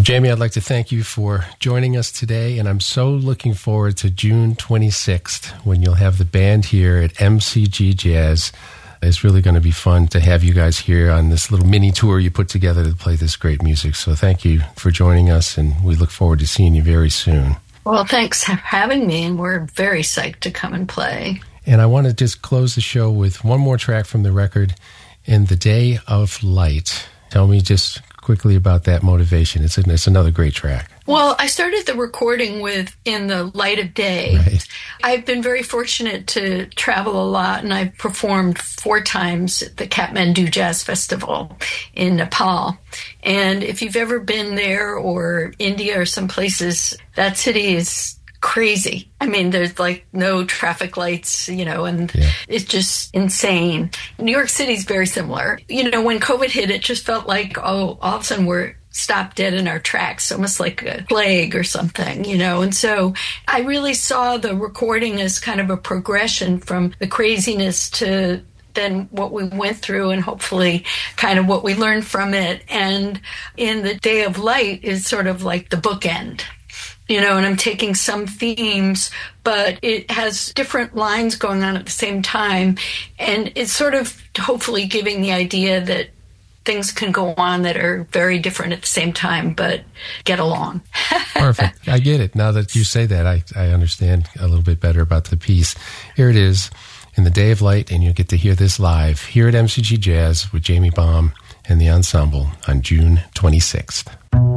Well, Jamie, I'd like to thank you for joining us today, and I'm so looking forward to June 26th when you'll have the band here at MCG Jazz. It's really going to be fun to have you guys here on this little mini tour you put together to play this great music. So thank you for joining us, and we look forward to seeing you very soon. Well, thanks for having me, and we're very psyched to come and play. And I want to just close the show with one more track from the record, In the Day of Light. Tell me just quickly about that motivation. It's another great track. Well, I started the recording with In the Light of Day. Right. I've been very fortunate to travel a lot, and I've performed 4 times at the Kathmandu Jazz Festival in Nepal. And if you've ever been there or India or some places, that city is crazy. I mean, there's like no traffic lights, and it's just insane. New York City's very similar. When COVID hit, it just felt like, all of a sudden we're stopped dead in our tracks, almost like a plague or something, And so I really saw the recording as kind of a progression from the craziness to then what we went through and hopefully kind of what we learned from it. And In the Day of Light is sort of like the bookend. And I'm taking some themes, but it has different lines going on at the same time. And it's sort of hopefully giving the idea that things can go on that are very different at the same time, but get along. Perfect. I get it. Now that you say that, I understand a little bit better about the piece. Here it is, In the Day of Light, and you'll get to hear this live here at MCG Jazz with Jamie Baum and the ensemble on June 26th.